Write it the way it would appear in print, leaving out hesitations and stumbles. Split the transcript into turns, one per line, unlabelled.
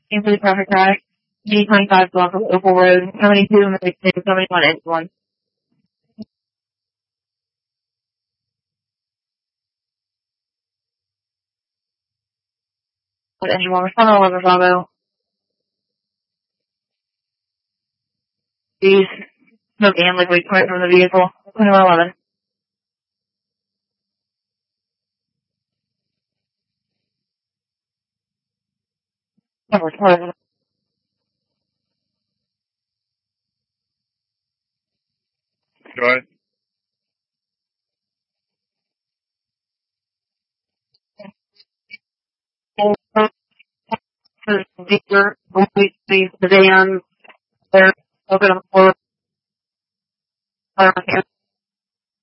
into the traffic crash. G25 block of Opal Road. How many 2 and 2, 71 into 1. With engine 1, respond to 11 Bravo. These smoke and liquid coming from the vehicle. 2111. Number 12.
Go ahead.
Dealer, the van, they're open on the floor.